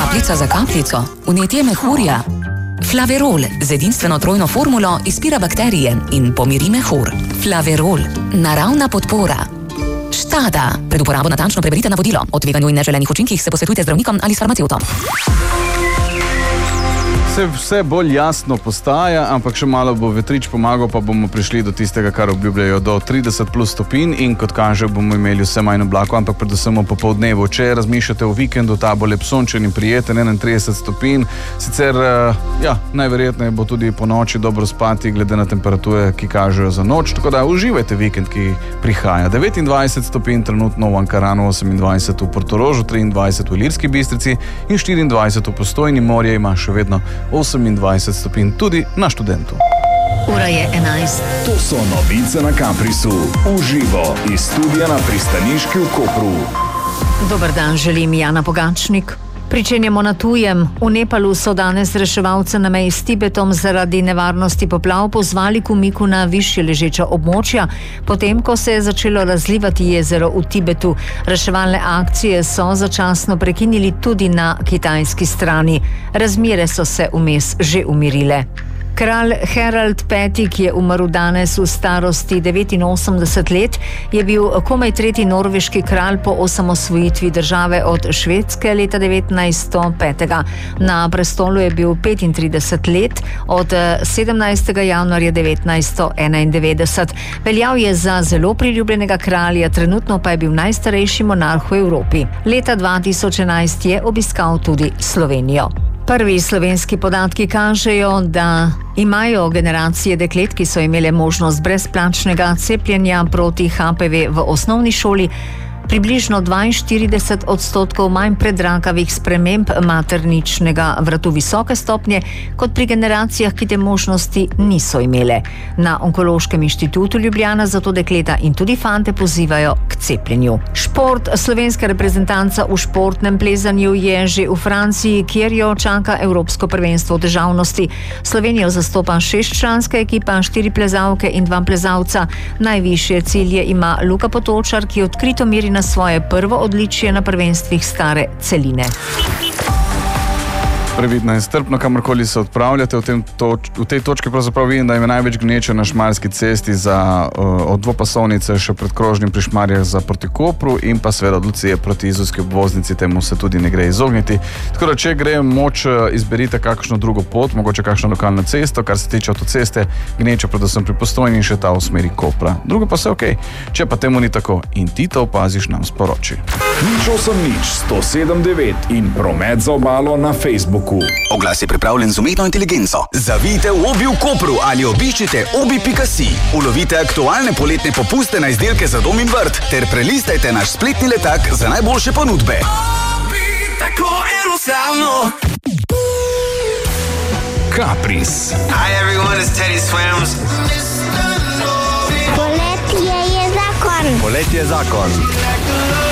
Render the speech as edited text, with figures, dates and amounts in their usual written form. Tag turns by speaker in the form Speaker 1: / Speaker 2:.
Speaker 1: Kapljica za kapljico, vnetje mehurja. Flaverol z edinstveno trojno formulo izpira bakterije in pomiri mehur. Flaverol, naravna podpora. Štada. Pred uporabo natančno preberite navodilo. O tveganju in neželenih učinkih se posvetujte z zdravnikom ali s farmacevtom.
Speaker 2: Vse bolj jasno postaja, ampak še malo bo vetrič pomagal, pa bomo prišli do tistega, kar obljubljajo, do 30 plus stopinj in kot kaže, bomo imeli vse manj oblakov, ampak predvsem o popoldnevu. Če razmišljate o vikendu, ta bo lep sončen in prijeten, 31 stopinj. Sicer, najverjetneje bo tudi po noči dobro spati, glede na temperature, ki kažejo za noč, tako da uživajte vikend, ki prihaja. 29 stopinj trenutno v Ankaranu, 28 v Portorožu, 23 v Ilirski Bistrici in 24 v Postojni. Morje ima še vedno 28 stopinj tudi na Študentu.
Speaker 3: Ura je 11.
Speaker 4: To so novice na Caprisu. Uživo iz studia na Pristaniški v Kopru.
Speaker 3: Dober dan, želim Jana Pogačnik. Pričenjamo na tujem. V Nepalu so danes reševalce na meji s Tibetom zaradi nevarnosti poplav pozvali k umiku na višje ležeča območja, potem ko se je začelo razlivati jezero v Tibetu. Reševalne akcije so začasno prekinili tudi na kitajski strani. Razmere so se vmes že umirile. Kralj Harald V, ki je umrl danes v starosti 89 let, je bil komaj tretji norveški kralj po osamosvojitvi države od Švedske leta 1905. Na prestolu je bil 35 let, od 17. januarja 1991. Veljal je za zelo priljubljenega kralja, trenutno pa je bil najstarejši monarh v Evropi. Leta 2011 je obiskal tudi Slovenijo. Prvi slovenski podatki kažejo, da imajo generacije deklet, ki so imele možnost brezplačnega cepljenja proti HPV v osnovni šoli, približno 42% manj predrakavih sprememb materničnega vratu visoke stopnje, kot pri generacijah, ki te možnosti niso imele. Na Onkološkem inštitutu Ljubljana zato dekleta in tudi fante pozivajo k cepljenju. Šport. Slovenska reprezentanca v športnem plezanju je že v Franciji, kjer jo čaka Evropsko prvenstvo v težavnosti. Slovenijo zastopa 6-članska ekipa, 4 plezalke in 2 plezalca. Najvišje cilje ima Luka Potočar, ki odkrito meri na svoje prvo odličje na prvenstvih stare celine.
Speaker 2: Previdno in strpno, kamorkoli se odpravljate. V tej točki pravzaprav vidim, da ima največ gneče na Šmarski cesti od dvopasovnice še pred krožnim pri Šmarjah za proti Kopru in pa seveda od Lucije proti Izolski obvoznici, temu se tudi ne gre izogniti. Tako da, če gre moč, izberite kakšno drugo pot, mogoče kakšno lokalno cesto. Kar se tiče avtoceste, gneče predvsem pri Postojni in še ta v smeri Kopra. Drugo pa se okej. Če pa temu ni tako in ti to opaziš, nam sporoči.
Speaker 4: 107.9 in promet za obalo na Facebooku.
Speaker 5: Oglas je pripravljen z umetno inteligenco. Zavijte v Obi v Kopru ali obiščite obi.si. Ulovite aktualne poletne popuste na izdelke za dom in vrt ter prelistajte naš spletni letak za najboljše ponudbe. Obi, tako enostavno.
Speaker 4: Capris.
Speaker 6: Hi everyone, it's Teddy Swims.
Speaker 7: Poletje je zakon.
Speaker 6: Poletje je zakon.